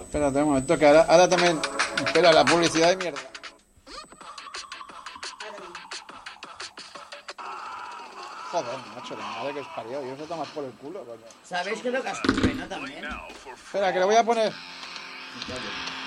Espérate un momento, que ahora también... Espera, la publicidad de mierda. Joder, macho, la madre que os parió. Y os he tomado por el culo, coño. ¿Sabéis que toca escupe, no? También. Espera, que le voy a poner...